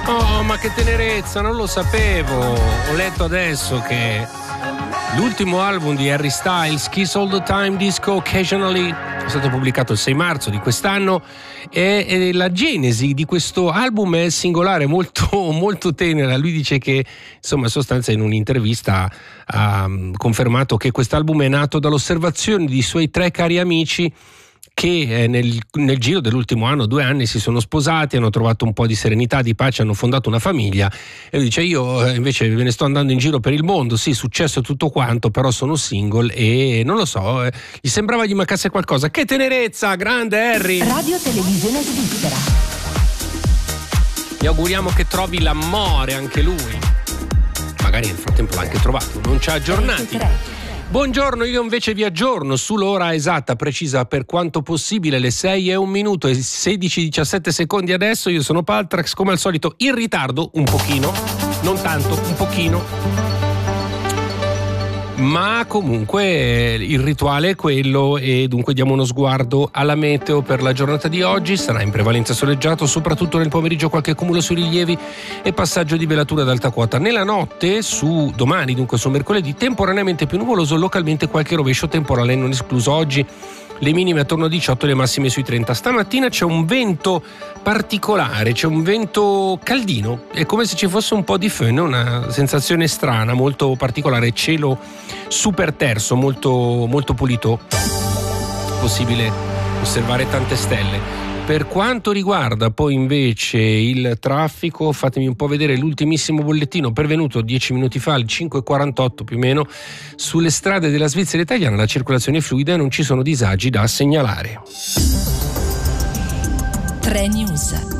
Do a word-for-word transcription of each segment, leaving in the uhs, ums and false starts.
Oh, ma che tenerezza, non lo sapevo. Ho letto adesso che l'ultimo album di Harry Styles, Kiss All The Time, Disco Occasionally, è stato pubblicato il sei marzo di quest'anno e, e la genesi di questo album è singolare, molto, molto tenera. Lui dice che, insomma, in sostanza in un'intervista ha confermato che quest'album è nato dall'osservazione di suoi tre cari amici che nel, nel giro dell'ultimo anno, due anni, si sono sposati, hanno trovato un po' di serenità, di pace, hanno fondato una famiglia. E lui dice: io invece me ne sto andando in giro per il mondo, sì, successo tutto quanto, però sono single e non lo so, eh, gli sembrava gli mancasse qualcosa. Che tenerezza, grande Harry! Radio Televisione Svizzera. Gli auguriamo che trovi l'amore anche lui. Magari nel frattempo l'ha anche trovato, non ci ha aggiornati. Buongiorno, io invece vi aggiorno sull'ora esatta, precisa per quanto possibile, le sei e un minuto e sedici diciassette secondi adesso. Io sono Paltrax, come al solito in ritardo, un pochino, non tanto, un pochino. Ma comunque il rituale è quello e dunque diamo uno sguardo alla meteo per la giornata di oggi. Sarà in prevalenza soleggiato, soprattutto nel pomeriggio qualche cumulo sui rilievi e passaggio di velatura ad alta quota. Nella notte, su domani, dunque su mercoledì, temporaneamente più nuvoloso, localmente qualche rovescio temporale non escluso. Oggi le minime attorno a diciotto e le massime sui trenta. Stamattina c'è un vento particolare, c'è un vento caldino, è come se ci fosse un po' di fön, una sensazione strana, molto particolare, cielo super terso, molto, molto pulito, possibile osservare tante stelle. Per quanto riguarda poi invece il traffico, fatemi un po' vedere l'ultimissimo bollettino pervenuto dieci minuti fa, alle cinque e quarantotto più o meno. Sulle strade della Svizzera italiana la circolazione è fluida e non ci sono disagi da segnalare. tre News.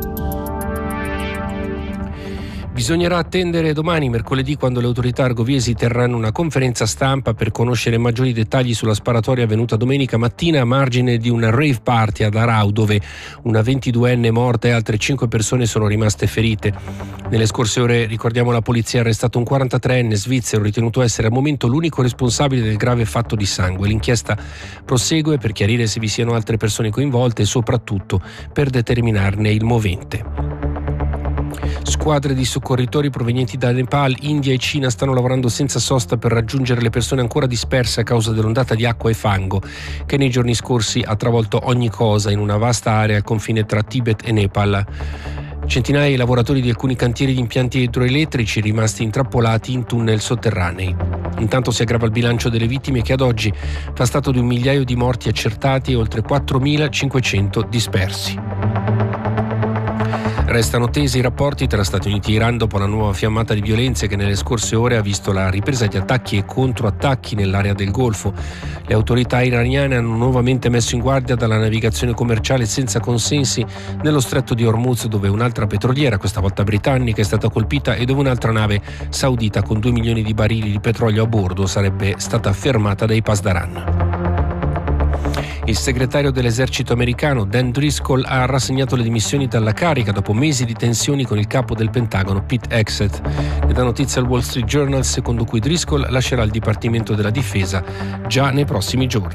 Bisognerà attendere domani, mercoledì, quando le autorità argoviesi terranno una conferenza stampa per conoscere maggiori dettagli sulla sparatoria avvenuta domenica mattina a margine di una rave party ad Arau, dove una ventiduenne è morta e altre cinque persone sono rimaste ferite. Nelle scorse ore, ricordiamo, la polizia ha arrestato un quarantatreenne svizzero ritenuto essere al momento l'unico responsabile del grave fatto di sangue. L'inchiesta prosegue per chiarire se vi siano altre persone coinvolte e soprattutto per determinarne il movente. Squadre di soccorritori provenienti da Nepal, India e Cina stanno lavorando senza sosta per raggiungere le persone ancora disperse a causa dell'ondata di acqua e fango che nei giorni scorsi ha travolto ogni cosa in una vasta area al confine tra Tibet e Nepal. Centinaia di lavoratori di alcuni cantieri di impianti idroelettrici rimasti intrappolati in tunnel sotterranei. Intanto si aggrava il bilancio delle vittime, che ad oggi fa stato di un migliaio di morti accertati e oltre quattromilacinquecento dispersi. Restano tesi i rapporti tra Stati Uniti e Iran dopo la nuova fiammata di violenze che nelle scorse ore ha visto la ripresa di attacchi e controattacchi nell'area del Golfo. Le autorità iraniane hanno nuovamente messo in guardia dalla navigazione commerciale senza consensi nello stretto di Hormuz, dove un'altra petroliera, questa volta britannica, è stata colpita e dove un'altra nave saudita con due milioni di barili di petrolio a bordo sarebbe stata fermata dai Pasdaran. Il segretario dell'esercito americano Dan Driscoll ha rassegnato le dimissioni dalla carica dopo mesi di tensioni con il capo del Pentagono Pete Hegseth. Ne dà notizia il Wall Street Journal, secondo cui Driscoll lascerà il Dipartimento della Difesa già nei prossimi giorni.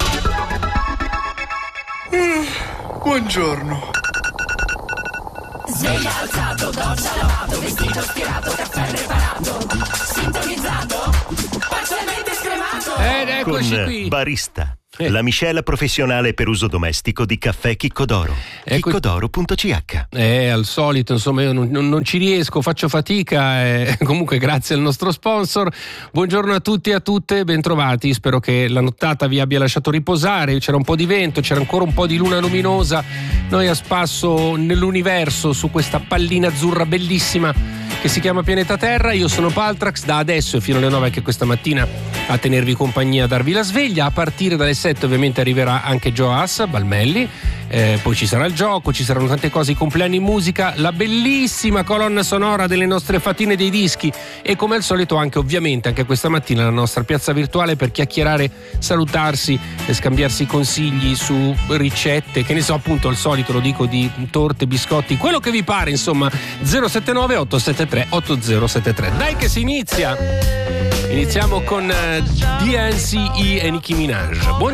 Mm, buongiorno. Sveglia alzato, doccia lavato, vestito stirato, caffè preparato, sintonizzato, parzialmente scremato. Ed eccoci Con qui. Barista. La miscela professionale per uso domestico di caffè Chiccodoro. Ecco, Chiccodoro punto c h. Eh, al solito, insomma, io non, non, non ci riesco, faccio fatica. Eh, comunque, grazie al nostro sponsor. Buongiorno a tutti e a tutte, bentrovati. Spero che la nottata vi abbia lasciato riposare. C'era un po' di vento, c'era ancora un po' di luna luminosa. Noi a spasso nell'universo su questa pallina azzurra bellissima che si chiama pianeta Terra. Io sono Paltrax, da adesso e fino alle nove anche questa mattina a tenervi compagnia, a darvi la sveglia. A partire dalle sette ovviamente arriverà anche Joas Balmelli, eh, poi ci sarà il gioco, ci saranno tante cose, i compleanni in musica, la bellissima colonna sonora delle nostre fatine dei dischi e come al solito anche ovviamente anche questa mattina la nostra piazza virtuale per chiacchierare, salutarsi e scambiarsi consigli su ricette, che ne so, appunto al solito lo dico, di torte, biscotti, quello che vi pare, insomma. Zero sette nove otto sette tre otto zero sette tre. Dai che si inizia! Iniziamo con uh, D N C E e Nicki Minaj. Buongiorno.